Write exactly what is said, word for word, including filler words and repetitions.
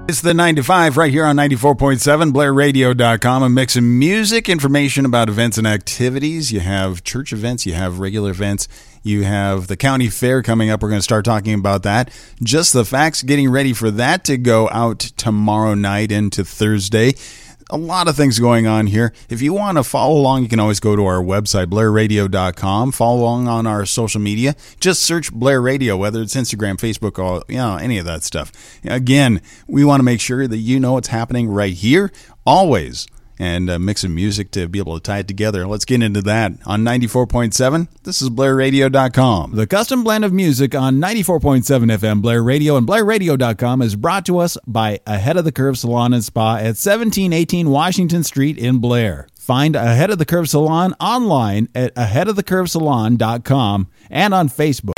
It's the nine to five right here on ninety-four point seven, Blair Radio dot com. A mix of music, information about events and activities. You have church events, you have regular events, you have the county fair coming up. We're going to start talking about that. Just the facts, getting ready for that to go out tomorrow night into Thursday. A lot of things going on here. If you want to follow along, you can always go to our website, Blair Radio dot com. Follow along on our social media. Just search Blair Radio, whether it's Instagram, Facebook, or you know any of that stuff. Again, we want to make sure that you know what's happening right here, always, and a mix of music to be able to tie it together. Let's get into that on ninety-four point seven. This is Blair Radio dot com. The custom blend of music on ninety-four point seven F M Blair Radio and Blair Radio dot com is brought to us by Ahead of the Curve Salon and Spa at seventeen eighteen Washington Street in Blair. Find Ahead of the Curve Salon online at ahead of the curve salon dot com and on Facebook.